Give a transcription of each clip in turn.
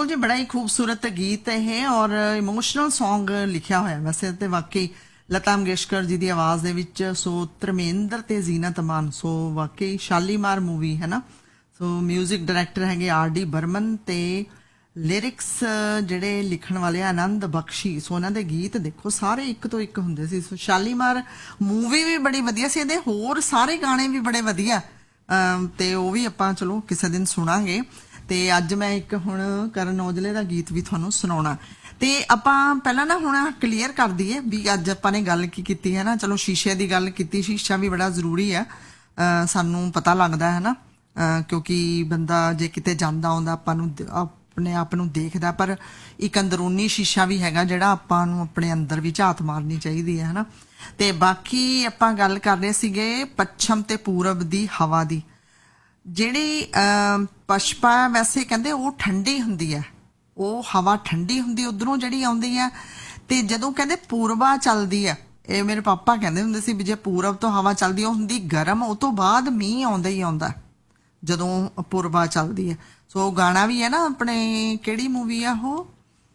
ਬਿਲਕੁਲ ਜੀ, ਬੜਾ ਹੀ ਖੂਬਸੂਰਤ ਗੀਤ ਇਹ ਔਰ ਇਮੋਸ਼ਨਲ ਸੌਂਗ ਲਿਖਿਆ ਹੋਇਆ ਵੈਸੇ ਤੇ ਵਾਕਈ ਲਤਾ ਮੰਗੇਸ਼ਕਰ ਜੀ ਦੀ ਆਵਾਜ਼ ਦੇ ਵਿੱਚ। ਸੋ ਧਰਮੇਂਦਰ ਤੇ ਜ਼ੀਨਤ ਅਮਾਨ, ਸੋ ਵਾਕਈ ਸ਼ਾਲੀਮਾਰ ਮੂਵੀ ਹੈ ਨਾ। ਸੋ ਮਿਊਜ਼ਿਕ ਡਾਇਰੈਕਟਰ ਹੈਗੇ R.D. ਬਰਮਨ ਤੇ ਲਿਰਿਕਸ ਜਿਹੜੇ ਲਿਖਣ ਵਾਲੇ ਆਨੰਦ ਬਖਸ਼ੀ। ਸੋ ਉਹਨਾਂ ਦੇ ਗੀਤ ਦੇਖੋ ਸਾਰੇ ਇੱਕ ਤੋਂ ਇੱਕ ਹੁੰਦੇ ਸੀ। ਸੋ ਸ਼ਾਲੀਮਾਰ ਮੂਵੀ ਵੀ ਬੜੀ ਵਧੀਆ ਸੀ, ਇਹਦੇ ਹੋਰ ਸਾਰੇ ਗਾਣੇ ਵੀ ਬੜੇ ਵਧੀਆ ਤੇ ਉਹ ਵੀ ਆਪਾਂ ਚਲੋ ਕਿਸੇ ਦਿਨ ਸੁਣਾਂਗੇ। ਤੇ ਅੱਜ ਮੈਂ ਇੱਕ ਹੁਣ ਕਰਨ ਔਜਲੇ ਦਾ ਗੀਤ ਵੀ ਤੁਹਾਨੂੰ ਸੁਣਾਉਣਾ। ਤੇ ਆਪਾਂ ਪਹਿਲਾਂ ਨਾ ਹੁਣ ਕਲੀਅਰ ਕਰ ਦਈਏ ਵੀ ਅੱਜ ਆਪਾਂ ਨੇ ਗੱਲ ਕੀ ਕੀਤੀ ਹੈ ਨਾ। ਚਲੋ ਸ਼ੀਸ਼ੇ ਦੀ ਗੱਲ ਕੀਤੀ, ਸ਼ੀਸ਼ਾ ਵੀ ਬੜਾ ਜ਼ਰੂਰੀ ਹੈ, ਸਾਨੂੰ ਪਤਾ ਲੱਗਦਾ ਹੈ ਨਾ, ਕਿਉਂਕਿ ਬੰਦਾ ਜੇ ਕਿਤੇ ਜਾਂਦਾ ਆਉਂਦਾ ਆਪਾਂ ਨੂੰ ਆਪਣੇ ਆਪ ਨੂੰ ਦੇਖਦਾ, ਪਰ ਇੱਕ ਅੰਦਰੂਨੀ ਸ਼ੀਸ਼ਾ ਵੀ ਹੈਗਾ ਜਿਹੜਾ ਆਪਾਂ ਨੂੰ ਆਪਣੇ ਅੰਦਰ ਵੀ ਝਾਤ ਮਾਰਨੀ ਚਾਹੀਦੀ ਹੈ ਨਾ। ਤੇ ਬਾਕੀ ਆਪਾਂ ਗੱਲ ਕਰ ਰਹੇ ਸੀਗੇ ਪੱਛਮ ਤੇ ਪੂਰਬ ਦੀ ਹਵਾ ਦੀ। ਜਿਹੜੀ ਪਸ਼ਪਾ ਵੈਸੇ ਕਹਿੰਦੇ ਉਹ ਠੰਡੀ ਹੁੰਦੀ ਹੈ, ਉਹ ਹਵਾ ਠੰਡੀ ਹੁੰਦੀ ਉਧਰੋਂ ਜਿਹੜੀ ਆਉਂਦੀ ਹੈ। ਤੇ ਜਦੋਂ ਕਹਿੰਦੇ ਪੂਰਬਾ ਚੱਲਦੀ ਹੈ, ਇਹ ਮੇਰੇ ਪਾਪਾ ਕਹਿੰਦੇ ਹੁੰਦੇ ਸੀ ਵੀ ਜੇ ਪੂਰਬ ਤੋਂ ਹਵਾ ਚੱਲਦੀ ਉਹ ਹੁੰਦੀ ਗਰਮ, ਉਹ ਤੋਂ ਬਾਅਦ ਮੀਂਹ ਆਉਂਦਾ ਹੀ ਆਉਂਦਾ ਜਦੋਂ ਪੂਰਬਾ ਚੱਲਦੀ ਹੈ। ਸੋ ਗਾਣਾ ਵੀ ਹੈ ਨਾ ਆਪਣੇ, ਕਿਹੜੀ ਮੂਵੀ ਆ ਉਹ,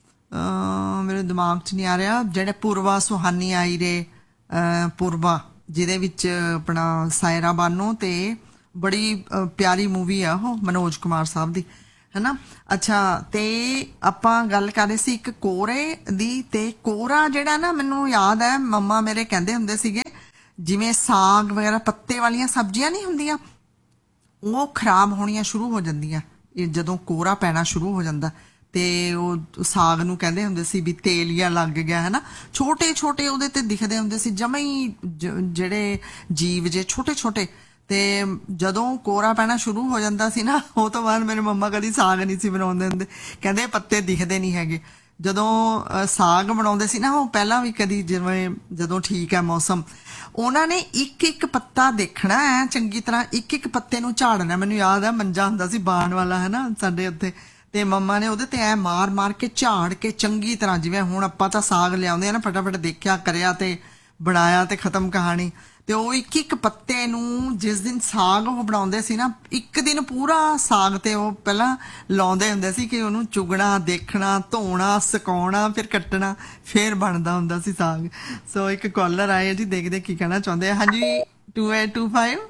ਮੇਰੇ ਦਿਮਾਗ 'ਚ ਨਹੀਂ ਆ ਰਿਹਾ, ਜਿਹੜੇ ਪੂਰਬਾ ਸੁਹਾਨੀ ਆਈ ਰੇ ਪੂਰਬਾ, ਜਿਹਦੇ ਵਿੱਚ ਆਪਣਾ ਸਾਇਰਾ ਬਾਨੋ ਤੇ ਬੜੀ ਪਿਆਰੀ ਮੂਵੀ ਆ ਉਹ ਮਨੋਜ ਕੁਮਾਰ ਸਾਹਿਬ ਦੀ, ਹੈ ਨਾ। ਅੱਛਾ, ਤੇ ਆਪਾਂ ਗੱਲ ਕਰ ਰਹੇ ਸੀ ਇੱਕ ਕੋਹਰੇ ਦੀ। ਤੇ ਕੋਹਰਾ ਜਿਹੜਾ ਨਾ ਮੈਨੂੰ ਯਾਦ ਹੈ ਮੰਮਾ ਮੇਰੇ ਕਹਿੰਦੇ ਹੁੰਦੇ ਸੀਗੇ ਜਿਵੇਂ ਸਾਗ ਵਗੈਰਾ ਪੱਤੇ ਵਾਲੀਆਂ ਸਬਜ਼ੀਆਂ ਨਹੀਂ ਹੁੰਦੀਆਂ, ਉਹ ਖਰਾਬ ਹੋਣੀਆਂ ਸ਼ੁਰੂ ਹੋ ਜਾਂਦੀਆਂ ਜਦੋਂ ਕੋਹਰਾ ਪੈਣਾ ਸ਼ੁਰੂ ਹੋ ਜਾਂਦਾ। ਤੇ ਉਹ ਸਾਗ ਨੂੰ ਕਹਿੰਦੇ ਹੁੰਦੇ ਸੀ ਵੀ ਤੇਲੀਆ ਲੱਗ ਗਿਆ, ਹੈ ਨਾ। ਛੋਟੇ ਛੋਟੇ ਉਹਦੇ ਤੇ ਦਿਖਦੇ ਹੁੰਦੇ ਸੀ ਜਮਾਂ ਹੀ ਜਿਹੜੇ ਜੀਵ ਜੇ ਛੋਟੇ ਛੋਟੇ। ਤੇ ਜਦੋਂ ਕੋਹਰਾ ਪੈਣਾ ਸ਼ੁਰੂ ਹੋ ਜਾਂਦਾ ਸੀ ਨਾ, ਉਹ ਤੋਂ ਬਾਅਦ ਮੇਰੇ ਮੰਮਾ ਕਦੀ ਸਾਗ ਨਹੀਂ ਸੀ ਬਣਾਉਂਦੇ ਹੁੰਦੇ, ਕਹਿੰਦੇ ਪੱਤੇ ਦਿਖਦੇ ਨਹੀਂ ਹੈਗੇ। ਜਦੋਂ ਸਾਗ ਬਣਾਉਂਦੇ ਸੀ ਨਾ ਉਹ ਪਹਿਲਾਂ ਵੀ ਕਦੀ, ਜਿਵੇਂ ਜਦੋਂ ਠੀਕ ਹੈ ਮੌਸਮ, ਉਹਨਾਂ ਨੇ ਇੱਕ ਇੱਕ ਪੱਤਾ ਦੇਖਣਾ ਹੈ ਚੰਗੀ ਤਰ੍ਹਾਂ, ਇੱਕ ਇੱਕ ਪੱਤੇ ਨੂੰ ਝਾੜਨਾ। ਮੈਨੂੰ ਯਾਦ ਹੈ ਮੰਜਾ ਹੁੰਦਾ ਸੀ ਬਾਣ ਵਾਲਾ, ਹੈ ਨਾ, ਸਾਡੇ ਉੱਤੇ, ਤੇ ਮੰਮਾ ਨੇ ਉਹਦੇ ਤੇ ਐ ਮਾਰ ਮਾਰ ਕੇ ਝਾੜ ਕੇ ਚੰਗੀ ਤਰ੍ਹਾਂ, ਜਿਵੇਂ ਹੁਣ ਆਪਾਂ ਤਾਂ ਸਾਗ ਲਿਆਉਂਦੇ ਆ ਨਾ ਫਟਾਫਟ ਦੇਖਿਆ ਕਰਿਆ ਤੇ ਬਣਾਇਆ ਤੇ ਖਤਮ ਕਹਾਣੀ। ਤੇ ਉਹ ਇੱਕ ਇੱਕ ਪੱਤੇ ਨੂੰ ਜਿਸ ਦਿਨ ਸਾਗ ਉਹ ਬਣਾਉਂਦੇ ਸੀ ਨਾ, ਇੱਕ ਦਿਨ ਪੂਰਾ ਸਾਗ ਤੇ ਉਹ ਪਹਿਲਾਂ ਲਾਉਂਦੇ ਹੁੰਦੇ ਸੀ ਕਿ ਉਹਨੂੰ ਚੁਗਣਾ, ਦੇਖਣਾ, ਧੋਣਾ, ਸੁਕਾਉਣਾ, ਫਿਰ ਕੱਟਣਾ, ਫਿਰ ਬਣਦਾ ਹੁੰਦਾ ਸੀ ਸਾਗ। ਸੋ ਇੱਕ ਕਾਲਰ ਆਏ ਜੀ, ਦੇਖਦੇ ਕੀ ਕਹਿਣਾ ਚਾਹੁੰਦੇ ਆ। ਹਾਂਜੀ 2825,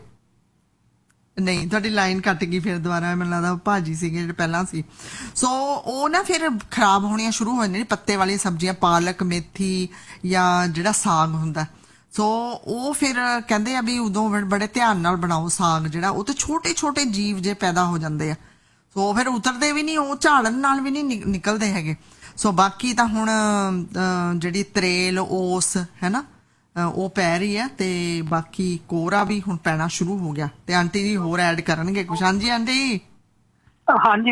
ਨਹੀਂ ਤੁਹਾਡੀ ਲਾਈਨ ਕੱਟ ਗਈ ਫਿਰ ਦੁਬਾਰਾ, ਮੈਨੂੰ ਲੱਗਦਾ ਭਾਜੀ ਸੀਗੇ ਜਿਹੜੇ ਪਹਿਲਾਂ ਸੀ। ਸੋ ਉਹ ਨਾ ਫਿਰ ਖਰਾਬ ਹੋਣੀਆਂ ਸ਼ੁਰੂ ਹੋ ਜਾਂਦੀਆਂ ਪੱਤੇ ਵਾਲੀਆਂ ਸਬਜ਼ੀਆਂ, ਪਾਲਕ, ਮੇਥੀ ਜਾਂ ਜਿਹੜਾ ਸਾਗ ਹੁੰਦਾ। ਸੋ ਉਹ ਫਿਰ ਕਹਿੰਦੇ ਆ ਵੀ ਉਦੋਂ ਬੜੇ ਧਿਆਨ ਨਾਲ ਬਣਾਓ ਸਾਗ ਜਿਹੜਾ, ਉਹ ਤੇ ਛੋਟੇ ਛੋਟੇ ਜੀਵ ਜੇ ਪੈਦਾ ਹੋ ਜਾਂਦੇ ਆ। ਸੋ ਫਿਰ ਉਤਰਦੇ ਵੀ ਨਹੀਂ, ਉਹ ਝਾੜਨ ਨਾਲ ਵੀ ਨਹੀਂ ਨਿਕਲਦੇ ਹੈਗੇ। ਸੋ ਬਾਕੀ ਤਾਂ ਹੁਣ ਜਿਹੜੀ ਤਰੇਲ ਓਸ ਹੈ ਨਾ ਉਹ ਪੈ ਰਹੀ ਹੈ, ਤੇ ਬਾਕੀ ਕੋਹਰਾ ਵੀ ਹੁਣ ਪੈਣਾ ਸ਼ੁਰੂ ਹੋ ਗਿਆ। ਤੇ ਆਂਟੀ ਜੀ ਹੋਰ ਐਡ ਕਰਨਗੇ ਕੁਛ? ਹਾਂਜੀ ਆਂਟੀ। ਹਾਂਜੀ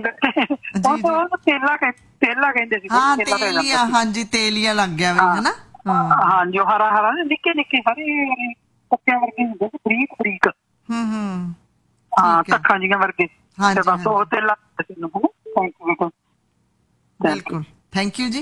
ਤੇਲਾ ਕਹਿੰਦੇ ਸੀ, ਹਾਂ ਤੇਲੀਆ, ਹਾਂਜੀ ਤੇਲੀਆ ਲੱਗ ਗਿਆ ਵੀ, ਹੈ ਨਾ। ਹਾਂਜੀ, ਉਹ ਹਰਾ ਹਰਾ ਨਿੱਕੇ ਨਿੱਕੇ ਹਰੇ ਪੱਤਿਆਂ ਵਰਗੇ ਹੁੰਦੇ ਸੀ, ਬਰੀਕ ਬਰੀਕ, ਹਾਂ ਧੱਖਾਂ ਜੀਆਂ ਵਰਗੇ। ਬਸ ਉਹ ਤੇਲਾ। ਬਿਲਕੁਲ, ਥੈਂਕ ਯੂ ਜੀ,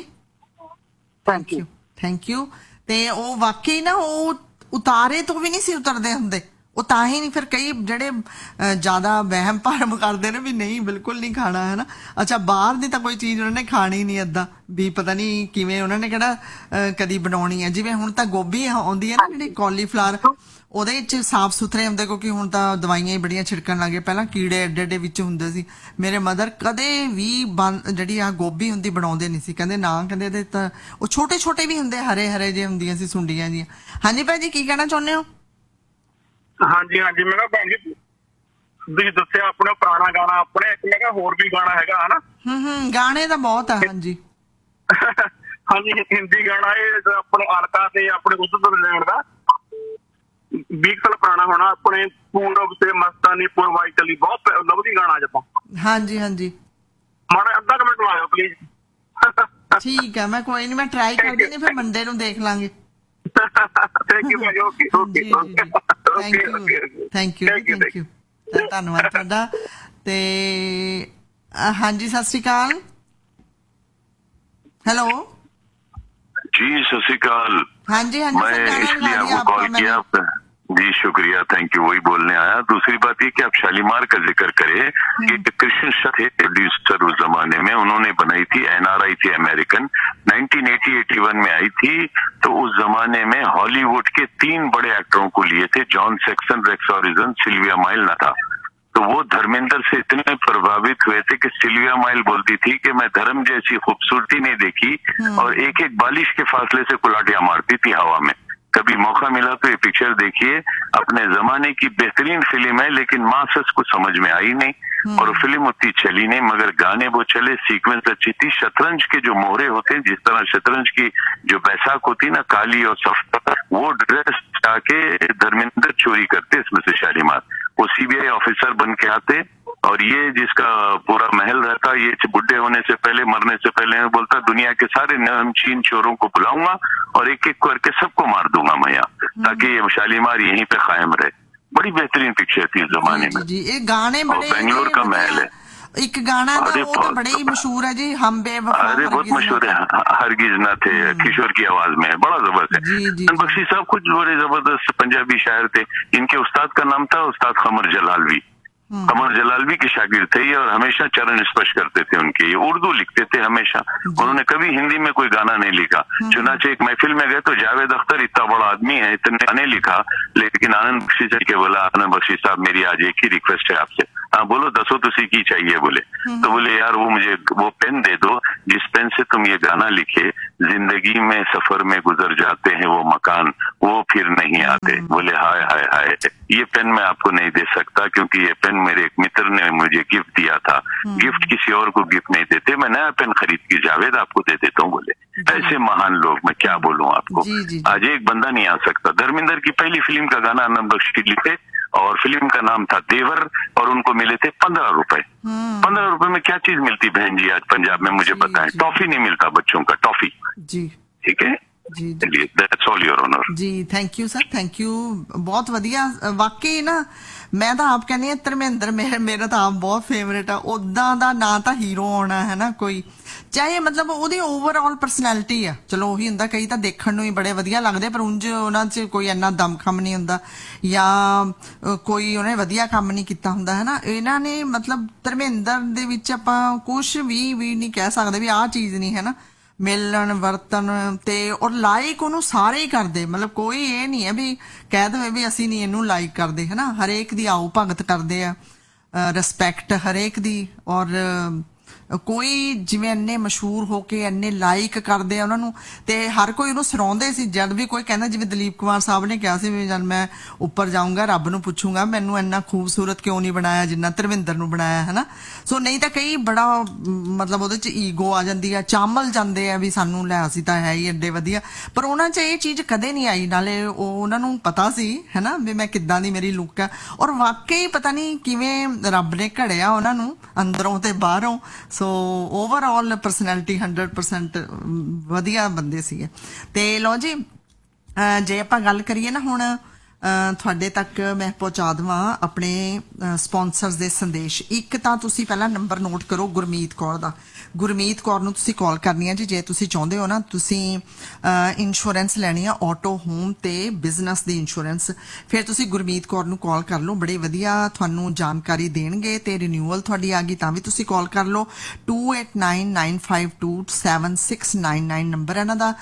ਥੈਂਕ ਯੂ। ਤੇ ਉਹ ਵਾਕਈ ਨਾ ਉਹ ਉਤਾਰੇ ਤੋਂ ਵੀ ਨਹੀਂ ਸੀ ਉਤਰਦੇ ਹੁੰਦੇ, ਉਹ ਤਾਂ ਹੀ ਨਹੀਂ। ਫਿਰ ਕਈ ਜਿਹੜੇ ਜ਼ਿਆਦਾ ਵਹਿਮ ਭਰਮ ਕਰਦੇ ਨੇ ਵੀ ਨਹੀਂ ਬਿਲਕੁਲ ਨਹੀਂ ਖਾਣਾ, ਹੈ ਨਾ। ਅੱਛਾ, ਬਾਹਰ ਦੀ ਤਾਂ ਕੋਈ ਚੀਜ਼ ਉਹਨਾਂ ਨੇ ਖਾਣੀ ਨਹੀਂ ਏਦਾਂ ਵੀ ਪਤਾ ਨਹੀਂ ਕਿਵੇਂ ਉਹਨਾਂ ਨੇ ਕਿਹੜਾ ਕਦੀ ਬਣਾਉਣੀ ਹੈ। ਜਿਵੇਂ ਹੁਣ ਤਾਂ ਗੋਭੀ ਆਉਂਦੀ ਹੈ ਨਾ ਜਿਹੜੀ ਕਾਲੀਫਲਾਵਰ, ਉਹਦੇ 'ਚ ਸਾਫ਼ ਸੁਥਰੇ ਹੁੰਦੇ, ਕਿਉਂਕਿ ਹੁਣ ਤਾਂ ਦਵਾਈਆਂ ਹੀ ਬੜੀਆਂ ਛਿੜਕਣ ਲੱਗੇ, ਪਹਿਲਾਂ ਕੀੜੇ ਐਡੇ ਐਡੇ ਵਿੱਚ ਹੁੰਦੇ ਸੀ। ਮੇਰੇ ਮਦਰ ਕਦੇ ਵੀ ਜਿਹੜੀ ਆਹ ਗੋਭੀ ਹੁੰਦੀ ਬਣਾਉਂਦੇ ਨਹੀਂ ਸੀ, ਕਹਿੰਦੇ ਨਾ, ਕਹਿੰਦੇ ਇਹਦੇ ਤਾਂ ਉਹ ਛੋਟੇ ਛੋਟੇ ਵੀ ਹੁੰਦੇ, ਹਰੇ ਹਰੇ ਜਿਹੇ ਹੁੰਦੀਆਂ ਸੀ ਸੁੰਡੀਆਂ ਜੀਆਂ। ਹਾਂਜੀ ਭਾਈ ਜੀ, ਕੀ ਕਹਿਣਾ ਚਾਹੁੰਦੇ ਹੋ? ਹਾਂਜੀ ਹਾਂਜੀ, ਮੈਂ ਕਿਹਾ ਭੈਣ ਜੀ ਤੁਸੀਂ ਦੱਸਿਆ ਆਪਣਾ ਪੁਰਾਣਾ ਗਾਣਾ, ਆਪਣੇ ਇੱਕ ਮੈਂ ਕਿਹਾ ਹੋਰ ਵੀ ਗਾਣਾ ਹੈਗਾ, ਹਨਾ। ਗਾਣੇ ਤਾਂ ਬਹੁਤ ਆ। ਹਾਂਜੀ ਹਾਂਜੀ, ਹਿੰਦੀ ਗਾਣਾ ਇਹ ਆਪਣੇ ਅਲਕਾ ਤੇ ਆਪਣੇ ਉਧਰ ਲੈਣ ਦਾ 20 ਸਾਲ ਪੁਰਾਣਾ ਹੋਣਾ, ਆਪਣੇ ਪੂਰਬ ਤੇ ਮਸਤਾਨੀ ਪੁਰਵਾਈ ਚਲੀ, ਬਹੁਤ ਲਵਦੀ ਗਾਣਾ ਅੱਜ ਆਪਾਂ। ਹਾਂਜੀ ਹਾਂਜੀ, ਮਾੜਾ ਅੱਧਾ ਕੁ ਮਿੰਟ ਲਾਇਓ ਪਲੀਜ਼। ਠੀਕ ਹੈ, ਮੈਂ ਕੋਈ ਨਹੀਂ, ਮੈਂ ਟਰਾਈ ਕਰਦੀ ਨਹੀਂ, ਫਿਰ ਮੰਡੇ ਨੂੰ ਦੇਖ ਲਾਂਗੇ। Thank you Bhai, okay okay thank you, ਧੰਨਵਾਦ ਤੁਹਾਡਾ। ਤੇ ਹਾਂਜੀ, ਸਤਿ ਸ਼੍ਰੀ ਅਕਾਲ। ਹੈਲੋ जी, सत श्री अकाल। हाँ जी, हाँ जी, मैं इसलिए आपको कॉल किया, जी शुक्रिया, थैंक यू। वही बोलने आया। दूसरी बात ये कि आप शालीमार का जिक्र करें कि कृष्ण शाह थे प्रोड्यूसर उस जमाने में, उन्होंने बनाई थी, एनआरआई थी अमेरिकन, 1980-81 में आई थी। तो उस जमाने में हॉलीवुड के 3 बड़े एक्टरों को लिए थे, John section, racks origin, Sylvia mile न था। तो वो धर्मेंद्र से इतने प्रभावित हुए थे कि सिल्विया माइल बोलती थी कि मैं धर्म जैसी खूबसूरती नहीं देखी, और एक एक बालिश के फासले से कुलाटियां मारती थी हवा में। कभी मौका मिला तो ये पिक्चर देखिए, अपने जमाने की बेहतरीन फिल्म है, लेकिन मासस को समझ में आई नहीं और फिल्म उतनी चली नहीं, मगर गाने वो चले, सीक्वेंस अच्छी थी। शतरंज के जो मोहरे होते हैं, जिस तरह शतरंज की जो बैसाख होती ना, काली और सफेद, वो ड्रेस जाके धर्मेंद्र चोरी करते इसमें से शालीमार। वो सीबीआई ऑफिसर बन के आते, और ये जिसका पूरा महल रहता, ये बुढ़े होने से पहले, मरने से पहले मैं बोलता दुनिया के सारे नामचीन चोरों को बुलाऊंगा और एक एक करके सबको मार दूंगा मैं यहाँ, ताकि ये शालीमार यहीं पे कायम रहे। बड़ी बेहतरीन पिक्चर थी इस जमाने में। जी, ये गाने बड़े, बेंगलोर का महल है। एक गाना था वो तो बड़े ही मशहूर है जी, हम बेवफा। अरे बहुत मशहूर है, हरगिज ना थे, किशोर की आवाज में है, बड़ा जबरदस्त है। बख्शी साहब कुछ बड़े जबरदस्त पंजाबी शायर थे। इनके उस्ताद का नाम था उस्ताद कमर जलालवी। कमर जलालवी के शागिर्द थे ये, और हमेशा चरण स्पर्श करते थे उनके। ये उर्दू लिखते थे हमेशा, उन्होंने कभी हिंदी में कोई गाना नहीं लिखा। चुनाचे एक महफिल में गए तो जावेद अख्तर इतना बड़ा आदमी है, इतने गाने लिखा, लेकिन आनंद बख्शी से के बोला, आनंद बख्शी साहब मेरी आज एक ही रिक्वेस्ट है आपसे। हाँ बोलो, दसो तुसी की चाहिए बोले। तो बोले यार वो मुझे वो पेन दे दो जिस पेन से तुम ये गाना लिखे, जिंदगी में सफर में गुजर जाते हैं वो मकान, वो फिर नहीं आते। बोले हाय हाय हाय, ये पेन मैं आपको नहीं दे सकता, क्योंकि ये पेन मेरे एक मित्र ने मुझे गिफ्ट दिया था। गिफ्ट किसी और को गिफ्ट नहीं देते, मैं नया पेन खरीद के जावेद आपको दे देता हूँ। बोले ऐसे महान लोग, मैं क्या बोलूं आपको। आज एक बंदा नहीं आ सकता। धर्मेंद्र की पहली फिल्म का गाना आनंद बख्शी लिखे, और फिल्म का नाम था देवर, और उनको मिले थे 15 रुपए। 15 रुपए में क्या चीज मिलती बहन जी आज पंजाब में, मुझे पता है। टॉफी नहीं मिलता बच्चों का, टॉफी। जी ठीक है जी, चलिए that's all your honour ji. Thank you sir, thank you. बहुत ਵਧੀਆ ਵਾਕਈ ਨਾ, ਮੈਂ ਤਾਂ ਆਪ ਕਹਿੰਦੀ ਹਾਂ ਧਰਮਿੰਦਰ ਮੇਰਾ ਤਾਂ ਆਪ ਬਹੁਤ ਫੇਵਰੇਟ ਆ। ਉਦਾਂ ਦਾ ਨਾ ਤਾਂ ਹੀਰੋ ਆਉਣਾ ਹੈ ਨਾ ਕੋਈ, ਚਾਹੇ ਮਤਲਬ ਉਹਦੀ ਓਵਰਆਲ ਪਰਸਨੈਲਿਟੀ ਆ, ਚਲੋ ਉਹੀ ਹੁੰਦਾ। ਕਈ ਤਾਂ ਦੇਖਣ ਨੂੰ ਹੀ ਬੜੇ ਵਧੀਆ ਲੱਗਦੇ, ਪਰ ਉਂਝ ਉਹਨਾਂ 'ਚ ਕੋਈ ਇੰਨਾ ਦਮਖਮ ਨਹੀਂ ਹੁੰਦਾ, ਜਾਂ ਕੋਈ ਉਹਨੇ ਵਧੀਆ ਕੰਮ ਨਹੀਂ ਕੀਤਾ ਹੁੰਦਾ ਹੈ ਨਾ। ਇਹਨਾਂ ਨੇ ਮਤਲਬ ਧਰਮਿੰਦਰ ਦੇ ਵਿੱਚ ਆਪਾਂ ਕੁਛ ਵੀ ਨਹੀਂ ਕਹਿ ਸਕਦੇ ਵੀ ਆਹ ਚੀਜ਼ ਨਹੀਂ ਹੈ ਨਾ। ਮਿਲਣ ਵਰਤਨ ਤੇ ਔਰ ਲਾਈਕ ਉਹਨੂੰ ਸਾਰੇ ਹੀ ਕਰਦੇ, ਮਤਲਬ ਕੋਈ ਇਹ ਨਹੀਂ ਹੈ ਵੀ ਕਹਿ ਦੇਵੇ ਵੀ ਅਸੀਂ ਨਹੀਂ ਇਹਨੂੰ ਲਾਈਕ ਕਰਦੇ ਹੈ ਨਾ। ਹਰੇਕ ਦੀ ਆਓ ਭਗਤ ਕਰਦੇ ਆ, ਰਿਸਪੈਕਟ ਹਰੇਕ ਦੀ। ਔਰ ਕੋਈ ਜਿਵੇਂ ਇੰਨੇ ਮਸ਼ਹੂਰ ਹੋ ਕੇ ਇੰਨੇ ਲਾਈਕ ਕਰਦੇ ਆ ਉਹਨਾਂ ਨੂੰ, ਤੇ ਹਰ ਕੋਈ ਉਹਨੂੰ ਸਰਾਉਂਦੇ ਸੀ। ਜਦ ਵੀ ਕੋਈ ਕਹਿੰਦਾ, ਜਿਵੇਂ ਦਲੀਪ ਕੁਮਾਰ ਸਾਹਿਬ ਨੇ ਕਿਹਾ ਸੀ ਵੀ ਜਦ ਮੈਂ ਉੱਪਰ ਜਾਊਂਗਾ ਰੱਬ ਨੂੰ ਪੁੱਛੂੰਗਾ ਮੈਨੂੰ ਇੰਨਾ ਖੂਬਸੂਰਤ ਕਿਉਂ ਨਹੀਂ ਬਣਾਇਆ ਜਿੰਨਾ ਧਰਮਿੰਦਰ ਨੂੰ ਬਣਾਇਆ ਹੈ ਨਾ। ਸੋ ਨਹੀਂ ਤਾਂ ਕਈ ਬੜਾ ਮਤਲਬ ਉਹਦੇ 'ਚ ਈਗੋ ਆ ਜਾਂਦੀ ਆ, ਚਾਮਲ ਜਾਂਦੇ ਆ ਵੀ ਸਾਨੂੰ ਲੈ ਅਸੀਂ ਤਾਂ ਹੈ ਹੀ ਐਡੇ ਵਧੀਆ, ਪਰ ਉਹਨਾਂ 'ਚ ਇਹ ਚੀਜ਼ ਕਦੇ ਨਹੀਂ ਆਈ। ਨਾਲੇ ਉਹਨਾਂ ਨੂੰ ਪਤਾ ਸੀ ਹੈ ਨਾ ਵੀ ਮੈਂ ਕਿੱਦਾਂ ਦੀ ਮੇਰੀ ਲੁੱਕ ਆ, ਔਰ ਵਾਕਈ ਪਤਾ ਨਹੀਂ ਕਿਵੇਂ ਰੱਬ ਨੇ ਘੜਿਆ ਉਹਨਾਂ ਨੂੰ ਅੰਦਰੋਂ ਤੇ ਬਾਹਰੋਂ। ਸੋ ਓਵਰਆਲ ਪਰਸਨੈਲਿਟੀ 100% ਵਧੀਆ ਬੰਦੇ ਸੀਗੇ। ਤੇ ਲਓ ਜੀ, ਜੇ ਆਪਾਂ ਗੱਲ ਕਰੀਏ ਨਾ ਹੁਣ ਤੁਹਾਡੇ ਤੱਕ ਮੈਂ ਪਹੁੰਚਾ ਦੇਵਾਂ ਆਪਣੇ ਸਪਾਂਸਰਸ ਦੇ ਸੰਦੇਸ਼। ਇੱਕ ਤਾਂ ਤੁਸੀਂ ਪਹਿਲਾਂ ਨੰਬਰ ਨੋਟ ਕਰੋ, ਗੁਰਮੀਤ ਕੌਰ ਦਾ। ਗੁਰਮੀਤ ਕੌਰ ਨੂੰ ਤੁਸੀਂ ਕਾਲ ਕਰਨੀ ਹੈ ਜੀ, ਜੇ ਤੁਸੀਂ ਚਾਹੁੰਦੇ ਹੋ ਨਾ ਤੁਸੀਂ ਇੰਸ਼ੋਰੈਂਸ ਲੈਣੀ ਆ, ਆਟੋ, ਹੋਮ ਤੇ ਬਿਜ਼ਨਸ ਦੀ ਇੰਸ਼ੋਰੈਂਸ, ਫਿਰ ਤੁਸੀਂ ਗੁਰਮੀਤ ਕੌਰ ਨੂੰ ਕਾਲ ਕਰ ਲਓ। ਬੜੇ ਵਧੀਆ ਤੁਹਾਨੂੰ ਜਾਣਕਾਰੀ ਦੇਣਗੇ। ਤੇ ਰਿਨਿਊਅਲ ਤੁਹਾਡੀ ਆ ਗਈ ਤਾਂ ਵੀ ਤੁਸੀਂ ਕਾਲ ਕਰ ਲਓ। 2899527699 ਨੰਬਰ ਇਹਨਾਂ ਦਾ,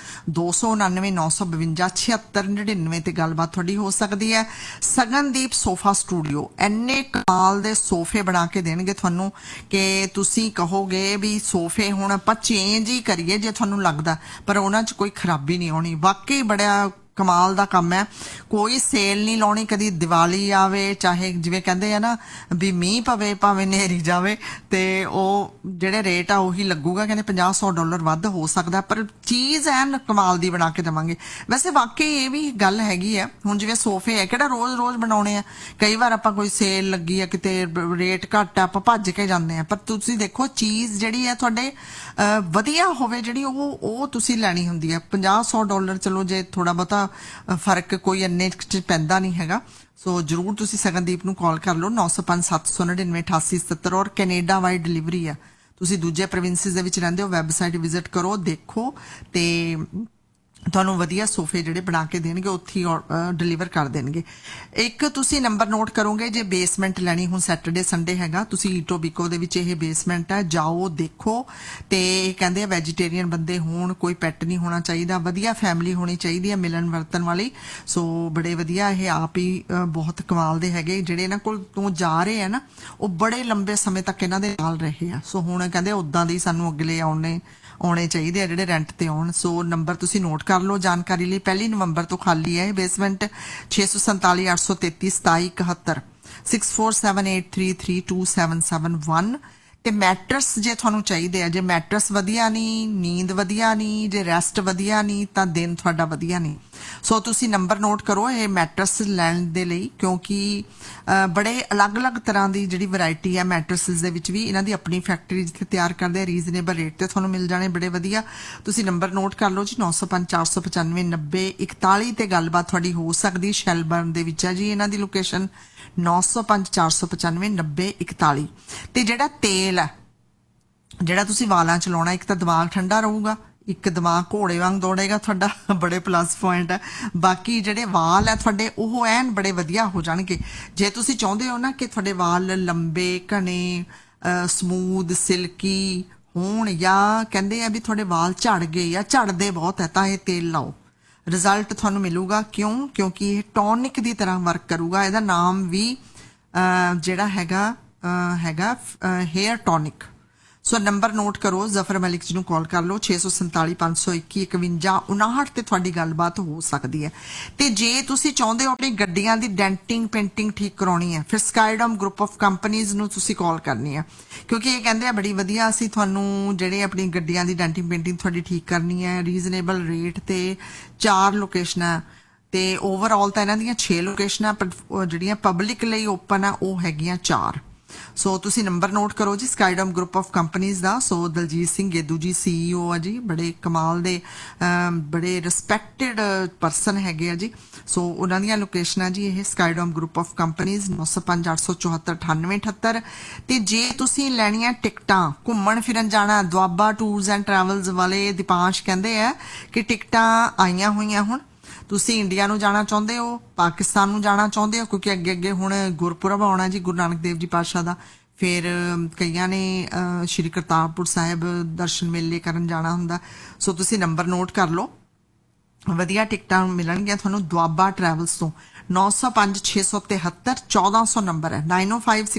29995527699 ਤੇ ਗੱਲਬਾਤ ਤੁਹਾਡੀ ਹੋ ਸਕਦੀ ਹੈ। ਸਗਨਦੀਪ ਸੋਫਾ ਸਟੂਡੀਓ ਇੰਨੇ ਕਮਾਲ ਦੇ ਸੋਫੇ ਬਣਾ ਕੇ ਦੇਣਗੇ ਤੁਹਾਨੂੰ ਕਿ ਤੁਸੀਂ ਕਹੋਗੇ ਵੀ ਸੋਫੇ ਹੁਣ ਆਪਾਂ ਚੇਂਜ ਹੀ ਕਰੀਏ ਜੇ ਤੁਹਾਨੂੰ ਲੱਗਦਾ, ਪਰ ਉਹਨਾਂ 'ਚ ਕੋਈ ਖਰਾਬੀ ਨਹੀਂ ਆਉਣੀ। ਵਾਕਈ ਬੜਾ ਕਮਾਲ ਦਾ ਕੰਮ ਹੈ। ਕੋਈ ਸੇਲ ਨਹੀਂ ਲਾਉਣੀ, ਕਦੀ ਦੀਵਾਲੀ ਆਵੇ ਚਾਹੇ ਜਿਵੇਂ ਕਹਿੰਦੇ ਆ ਨਾ ਵੀ ਮੀਂਹ ਪਵੇ ਭਾਵੇਂ ਨੇਰੀ ਜਾਵੇ, ਤੇ ਉਹ ਜਿਹੜੇ ਰੇਟ ਆ ਉਹੀ ਲੱਗੂਗਾ। ਕਹਿੰਦੇ $50-100 ਵੱਧ ਹੋ ਸਕਦਾ, ਪਰ ਚੀਜ਼ ਐਨ ਕਮਾਲ ਦੀ ਬਣਾ ਕੇ ਦੇਵਾਂਗੇ। ਵੈਸੇ ਵਾਕਈ ਇਹ ਵੀ ਗੱਲ ਹੈਗੀ ਆ। ਹੁਣ ਜਿਵੇਂ ਸੋਫੇ ਹੈ ਕਿਹੜਾ ਰੋਜ਼ ਬਣਾਉਣੇ ਆ, ਕਈ ਵਾਰ ਆਪਾਂ ਕੋਈ ਸੇਲ ਲੱਗੀ ਆ ਕਿਤੇ ਰੇਟ ਘੱਟ ਆ ਆਪਾਂ ਭੱਜ ਕੇ ਜਾਂਦੇ ਆ, ਪਰ ਤੁਸੀਂ ਦੇਖੋ ਚੀਜ਼ ਜਿਹੜੀ ਆ ਤੁਹਾਡੇ ਵਧੀਆ ਹੋਵੇ, ਜਿਹੜੀ ਉਹ ਤੁਸੀਂ ਲੈਣੀ ਹੁੰਦੀ ਆ। $50-100 ਚਲੋ ਜੇ ਥੋੜਾ ਬਹੁਤਾ ਫਰਕ ਕੋਈ ਇੰਨੇ 'ਚ ਪੈਂਦਾ ਨਹੀਂ ਹੈਗਾ। ਸੋ ਜ਼ਰੂਰ ਤੁਸੀਂ ਸਗਨਦੀਪ ਨੂੰ ਕਾਲ ਕਰ ਲਓ, 9057998870। ਔਰ ਕੈਨੇਡਾ ਵਾਈਡ ਡਿਲੀਵਰੀ ਆ। ਤੁਸੀਂ ਦੂਜੇ ਪ੍ਰੋਵਿੰਸਿਸ ਦੇ ਵਿੱਚ ਰਹਿੰਦੇ ਹੋ, ਵੈਬਸਾਈਟ ਵਿਜ਼ਿਟ ਕਰੋ, ਦੇਖੋ ਤੇ ਤੁਹਾਨੂੰ ਵਧੀਆ ਸੋਫੇ ਜਿਹੜੇ ਬਣਾ ਕੇ ਦੇਣਗੇ, ਉੱਥੇ ਹੀ ਡਿਲੀਵਰ ਕਰ ਦੇਣਗੇ। ਇੱਕ ਤੁਸੀਂ ਨੰਬਰ ਨੋਟ ਕਰੋਗੇ, ਜੇ ਬੇਸਮੈਂਟ ਲੈਣੀ, ਹੁਣ ਸੈਟਰਡੇ ਸੰਡੇ ਹੈਗਾ, ਤੁਸੀਂ ਈਟੋਬੀਕੋ ਦੇ ਵਿੱਚ ਇਹ ਬੇਸਮੈਂਟ ਹੈ, ਜਾਓ ਦੇਖੋ। ਤੇ ਕਹਿੰਦੇ ਆ ਵੈਜੀਟੇਰੀਅਨ ਬੰਦੇ ਹੋਣ, ਕੋਈ ਪੈਟ ਨਹੀਂ ਹੋਣਾ ਚਾਹੀਦਾ, ਵਧੀਆ ਫੈਮਿਲੀ ਹੋਣੀ ਚਾਹੀਦੀ ਹੈ ਮਿਲਣ ਵਰਤਣ ਵਾਲੀ। ਸੋ ਬੜੇ ਵਧੀਆ, ਇਹ ਆਪ ਹੀ ਬਹੁਤ ਕਮਾਲ ਦੇ ਹੈਗੇ। ਜਿਹੜੇ ਇਹਨਾਂ ਕੋਲ ਤੋਂ ਜਾ ਰਹੇ ਆ ਨਾ, ਉਹ ਬੜੇ ਲੰਬੇ ਸਮੇਂ ਤੱਕ ਇਹਨਾਂ ਦੇ ਨਾਲ ਰਹੇ ਆ। ਸੋ ਹੁਣ ਕਹਿੰਦੇ ਉੱਦਾਂ ਦੀ ਸਾਨੂੰ ਅਗਲੇ ਆਉਣੇ ਚਾਹੀਦੇ ਆ ਜਿਹੜੇ ਰੈਂਟ ਤੇ ਆਉਣ। ਸੋ ਨੰਬਰ ਤੁਸੀਂ ਨੋਟ ਕਰ ਲਓ ਜਾਣਕਾਰੀ ਲਈ। 1 ਨਵੰਬਰ ਤੋਂ ਖਾਲੀ ਹੈ ਇਹ ਬੇਸਮੈਂਟ। 647 833 2771 6478332771। ਤੇ ਮੈਟਰਸ ਜੇ ਤੁਹਾਨੂੰ ਚਾਹੀਦੇ ਆ, ਜੇ ਮੈਟਰਸ ਵਧੀਆ ਨਹੀਂ, ਨੀਂਦ ਵਧੀਆ ਨਹੀਂ, ਜੇ ਰੈਸਟ ਵਧੀਆ ਨਹੀਂ, ਤਾਂ ਦਿਨ ਤੁਹਾਡਾ ਵਧੀਆ ਨਹੀਂ। ਸੋ ਤੁਸੀਂ ਨੰਬਰ ਨੋਟ ਕਰੋ ਇਹ ਮੈਟਰਸ ਲੈਣ ਦੇ ਲਈ, ਕਿਉਂਕਿ ਬੜੇ ਅਲੱਗ-ਅਲੱਗ ਤਰ੍ਹਾਂ ਦੀ ਜਿਹੜੀ ਵੈਰਾਈਟੀ ਹੈ ਮੈਟਰਸਿਸ ਦੇ ਵਿੱਚ ਵੀ। ਇਹਨਾਂ ਦੀ ਆਪਣੀ ਫੈਕਟਰੀ ਜਿੱਥੇ ਤਿਆਰ ਕਰਦੇ ਆ, ਰੀਜ਼ਨੇਬਲ ਰੇਟ ਤੇ ਤੁਹਾਨੂੰ ਮਿਲ ਜਾਣੇ, ਬੜੇ ਵਧੀਆ। ਤੁਸੀਂ ਨੰਬਰ ਨੋਟ ਕਰ ਲਓ ਜੀ, 905 495 9041 ਤੇ ਗੱਲਬਾਤ ਤੁਹਾਡੀ ਹੋ ਸਕਦੀ। ਸ਼ੈਲਬਰਨ ਦੇ ਵਿੱਚ ਹੈ ਜੀ ਇਹਨਾਂ ਦੀ ਲੋਕੇਸ਼ਨ, 905 495 9041। ਤੇ ਜਿਹੜਾ ਤੇਲ ਹੈ ਜਿਹੜਾ ਤੁਸੀਂ ਵਾਲਾਂ ਚ ਲਾਉਣਾ, ਇੱਕ ਤਾਂ ਦਿਮਾਗ ਠੰਡਾ ਰਹੂਗਾ, ਇੱਕ ਦਿਮਾਗ ਘੋੜੇ ਵਾਂਗ ਦੌੜੇਗਾ ਤੁਹਾਡਾ, ਬੜੇ ਪਲੱਸ ਪੁਆਇੰਟ ਹੈ। ਬਾਕੀ ਜਿਹੜੇ ਵਾਲ ਹੈ ਤੁਹਾਡੇ ਉਹ ਐਨ ਬੜੇ ਵਧੀਆ ਹੋ ਜਾਣਗੇ। ਜੇ ਤੁਸੀਂ ਚਾਹੁੰਦੇ ਹੋ ਨਾ ਕਿ ਤੁਹਾਡੇ ਵਾਲ ਲੰਬੇ, ਘਣੇ, ਸਮੂਥ, ਸਿਲਕੀ ਹੋਣ, ਜਾਂ ਕਹਿੰਦੇ ਆ ਵੀ ਤੁਹਾਡੇ ਵਾਲ ਝੜ ਗਏ ਜਾਂ ਝੜਦੇ ਬਹੁਤ ਹੈ, ਤਾਂ ਇਹ ਤੇਲ ਲਾਓ, ਰਿਜ਼ਲਟ ਤੁਹਾਨੂੰ ਮਿਲੂਗਾ। ਕਿਉਂਕਿ ਇਹ ਟੌਨਿਕ ਦੀ ਤਰ੍ਹਾਂ ਵਰਕ ਕਰੂਗਾ। ਇਹਦਾ ਨਾਮ ਵੀ ਜਿਹੜਾ ਹੈਗਾ ਹੇਅਰ ਟੌਨਿਕ। ਸੋ ਨੰਬਰ ਨੋਟ ਕਰੋ, ਜ਼ਫਰ ਮਲਿਕ ਜੀ ਨੂੰ ਕਾਲ ਕਰ ਲਓ, 647 521 5159 ਤੇ ਤੁਹਾਡੀ ਗੱਲਬਾਤ ਹੋ ਸਕਦੀ ਹੈ। ਤੇ ਜੇ ਤੁਸੀਂ ਚਾਹੁੰਦੇ ਹੋ ਆਪਣੀ ਗੱਡੀਆਂ ਦੀ ਡੈਂਟਿੰਗ ਪੇਂਟਿੰਗ ਠੀਕ ਕਰਾਉਣੀ ਹੈ, ਫਿਰ ਸਕਾਈਡਮ ਗਰੁੱਪ ਆਫ ਕੰਪਨੀਜ਼ ਨੂੰ ਤੁਸੀਂ ਕਾਲ ਕਰਨੀ ਹੈ, ਕਿਉਂਕਿ ਇਹ ਕਹਿੰਦੇ ਆ ਬੜੀ ਵਧੀਆ ਅਸੀਂ ਤੁਹਾਨੂੰ ਜਿਹੜੇ ਆਪਣੀ ਗੱਡੀਆਂ ਦੀ ਡੈਂਟਿੰਗ ਪੇਂਟਿੰਗ ਤੁਹਾਡੀ ਠੀਕ ਕਰਨੀ ਹੈ, ਰੀਜ਼ਨੇਬਲ ਰੇਟ ਤੇ 4 ਲੋਕੇਸ਼ਨਾਂ ਤੇ ਓਵਰਆਲ ਤਾਂ ਇਹਨਾਂ ਦੀਆਂ 6 ਲੋਕੇਸ਼ਨਾਂ, ਜਿਹੜੀਆਂ ਪਬਲਿਕ ਲਈ ਓਪਨ ਆ ਉਹ ਹੈਗੀਆਂ 4। ਸੋ ਤੁਸੀਂ ਨੰਬਰ ਨੋਟ ਕਰੋ ਜੀ, ਸਕਾਈਡਮ ਗਰੁੱਪ ਆਫ ਕੰਪਨੀਜ਼ ਦਾ। ਸੋ ਦਲਜੀਤ ਸਿੰਘ ਗੇਦੂ ਜੀ CEO ਆ ਜੀ, ਬੜੇ ਕਮਾਲ ਦੇ, ਬੜੇ ਰਿਸਪੈਕਟਡ ਪਰਸਨ ਹੈਗੇ ਆ ਜੀ। ਸੋ ਉਹਨਾਂ ਦੀਆਂ ਲੋਕੇਸ਼ਨਾਂ ਜੀ ਇਹ ਸਕਾਈਡਮ ਗਰੁੱਪ ਆਫ ਕੰਪਨੀਜ਼, 905 874 9878। ਤੇ ਜੇ ਤੁਸੀਂ ਲੈਣੀਆਂ ਟਿਕਟਾਂ, ਘੁੰਮਣ ਫਿਰਨ ਜਾਣਾ, ਦੁਆਬਾ ਟੂਰਸ ਐਂਡ ਟਰੈਵਲਸ ਵਾਲੇ ਦੀਪਾਂਸ਼ ਕਹਿੰਦੇ ਆ ਕਿ ਟਿਕਟਾਂ ਆਈਆਂ ਹੋਈਆਂ ਹੁਣ। ਤੁਸੀਂ ਇੰਡੀਆ ਨੂੰ ਜਾਣਾ ਚਾਹੁੰਦੇ ਹੋ, ਪਾਕਿਸਤਾਨ ਨੂੰ ਜਾਣਾ ਚਾਹੁੰਦੇ ਹੋ, ਕਿਉਂਕਿ ਅੱਗੇ ਹੁਣ ਗੁਰਪੁਰਬ ਆਉਣਾ ਜੀ ਗੁਰੂ ਨਾਨਕ ਦੇਵ ਜੀ ਪਾਤਸ਼ਾਹ ਦਾ। ਫਿਰ ਕਈਆਂ ਨੇ ਸ਼੍ਰੀ ਕਰਤਾਰਪੁਰ ਸਾਹਿਬ ਦਰਸ਼ਨ ਮੇਲੇ ਕਰਨ ਜਾਣਾ ਹੁੰਦਾ। ਸੋ ਤੁਸੀਂ ਨੰਬਰ ਨੋਟ ਕਰ ਲਓ, ਵਧੀਆ ਟਿਕਟਾਂ ਮਿਲਣਗੀਆਂ ਤੁਹਾਨੂੰ ਦੁਆਬਾ ਟਰੈਵਲਸ ਤੋਂ। 905 673 1400 ਨੰਬਰ ਹੈ, 905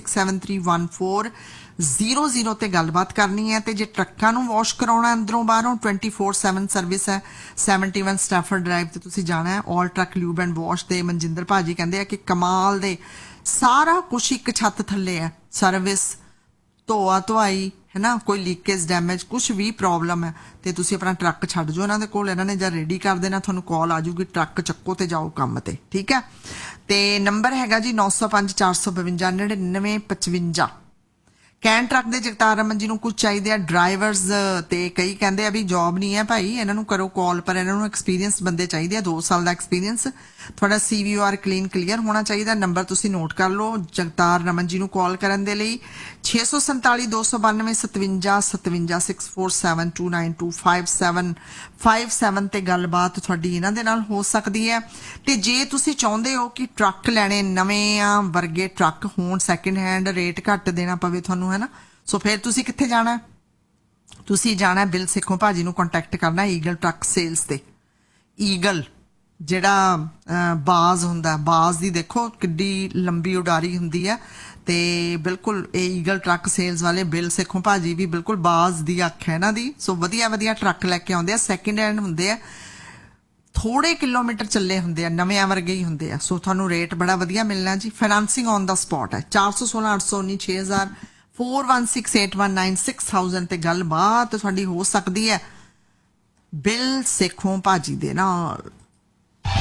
6731400 ਤੇ ਗੱਲਬਾਤ ਕਰਨੀ ਹੈ। ਤੇ ਜੇ ਟਰੱਕਾਂ ਨੂੰ ਵਾਸ਼ ਕਰਾਉਣਾ ਅੰਦਰੋਂ ਬਾਹਰੋਂ, 24/7 ਸਰਵਿਸ ਹੈ। 71 ਸਟੈਫਰਡ ਡਰਾਈਵ ਤੇ ਤੁਸੀਂ ਜਾਣਾ ਹੈ। ਆਲ ਟਰੱਕ ਲਿਊਬ ਐਂਡ ਵਾਸ਼ ਦੇ ਮਨਜਿੰਦਰ ਭਾਜੀ ਕਹਿੰਦੇ ਆ ਕਿ ਕਮਾਲ ਦੇ ਸਾਰਾ ਕੁਛ ਇੱਕ ਛੱਤ ਥੱਲੇ ਹੈ। ਸਰਵਿਸ, ਧੋਆ ਧੁਆਈ ਹੈ ਨਾ, ਕੋਈ ਲੀਕੇਜ, ਡੈਮੇਜ, ਕੁਛ ਵੀ ਪ੍ਰੋਬਲਮ ਹੈ ਤੇ ਤੁਸੀਂ ਆਪਣਾ ਟਰੱਕ ਛੱਡ ਜਾਓ ਇਹਨਾਂ ਦੇ ਕੋਲ। ਇਹਨਾਂ ਨੇ ਜਾਂ ਰੈਡੀ ਕਰ ਦੇਣਾ, ਤੁਹਾਨੂੰ ਕਾਲ ਆ ਜਾਊਗੀ, ਟਰੱਕ ਚੱਕੋ ਤੇ ਜਾਓ ਕੰਮ ਤੇ, ਠੀਕ ਹੈ। ਤੇ ਨੰਬਰ ਹੈਗਾ ਜੀ 905 452 9955। ਕੈਨ ਟਰੱਕ ਦੇ ਜਗਤਾਰ ਰਮਨ ਜੀ ਨੂੰ ਕੁਝ ਚਾਹੀਦੇ ਆ ਡਰਾਈਵਰਸ, ਤੇ ਕਈ ਕਹਿੰਦੇ ਆ ਵੀ ਜੌਬ ਨਹੀਂ ਹੈ ਭਾਈ, ਇਹਨਾਂ ਨੂੰ ਕਰੋ ਕਾਲ, ਪਰ ਇਹਨਾਂ ਨੂੰ ਐਕਸਪੀਰੀਅੰਸ ਬੰਦੇ ਚਾਹੀਦੇ ਆ, 2 ਸਾਲ ਦਾ ਐਕਸਪੀਰੀਅੰਸ, ਤੁਹਾਡਾ CVR ਕਲੀਅਰ ਹੋਣਾ ਚਾਹੀਦਾ। ਨੰਬਰ ਤੁਸੀਂ ਨੋਟ ਕਰ ਲਓ ਜਗਤਾਰ ਰਮਨ ਜੀ ਨੂੰ ਕਾਲ ਕਰਨ ਦੇ ਲਈ, 647 292 57 57 647 292 5757 ਤੇ ਗੱਲਬਾਤ ਤੁਹਾਡੀ ਇਹਨਾਂ ਦੇ ਨਾਲ ਹੋ ਸਕਦੀ ਹੈ। ਤੇ ਜੇ ਤੁਸੀਂ ਚਾਹੁੰਦੇ ਹੋ ਕਿ ਟਰੱਕ ਲੈਣੇ, ਨਵੇਂ ਵਰਗੇ ਟਰੱਕ ਹੋਣ, ਸੈਕਿੰਡ ਹੈਂਡ, ਰੇਟ ਘੱਟ ਦੇਣਾ ਪਵੇ ਤੁਹਾਨੂੰ, ਹੈ ਨਾ, ਸੋ ਫਿਰ ਤੁਸੀਂ ਕਿੱਥੇ ਜਾਣਾ? ਤੁਸੀਂ ਜਾਣਾ ਬਿਲ ਸੇਖੋਂ ਭਾਜੀ ਨੂੰ ਕੰਟੈਕਟ ਕਰਨਾ, ਈਗਲ ਟਰੱਕ ਸੇਲਸ ਤੇ। ਈਗਲ ਜਿਹੜਾ ਬਾਜ਼ ਹੁੰਦਾ, ਬਾਜ਼ ਦੀ ਦੇਖੋ ਕਿੱਡੀ ਲੰਬੀ ਉਡਾਰੀ ਹੁੰਦੀ ਹੈ, ਤੇ ਬਿਲਕੁਲ ਇਹ ਈਗਲ ਟਰੱਕ ਸੇਲਸ ਵਾਲੇ ਬਿਲ ਸੇਖੋਂ ਭਾਜੀ ਵੀ ਬਿਲਕੁਲ ਬਾਜ਼ ਦੀ ਅੱਖ ਹੈ ਇਹਨਾਂ ਦੀ। ਸੋ ਵਧੀਆ ਵਧੀਆ ਟਰੱਕ ਲੈ ਕੇ ਆਉਂਦੇ ਆ, ਸੈਕਿੰਡ ਹੈਂਡ ਹੁੰਦੇ ਆ, ਥੋੜੇ ਕਿਲੋਮੀਟਰ ਚੱਲੇ ਹੁੰਦੇ ਆ, ਨਵੇਂ ਵਰਗੇ ਹੀ ਹੁੰਦੇ ਆ। ਸੋ ਤੁਹਾਨੂੰ ਰੇਟ ਬੜਾ ਵਧੀਆ ਮਿਲਣਾ ਜੀ। ਫਾਈਨਾਂਸਿੰਗ ਔਨ ਦਾ ਸਪੌਟ ਹੈ। 416 819 6000 4168 819 6000 ਤੇ ਗੱਲਬਾਤ ਤੁਹਾਡੀ ਹੋ ਸਕਦੀ ਹੈ ਬਿਲ ਸੇਖੋਂ ਭਾਜੀ ਦੇ ਨਾਲ।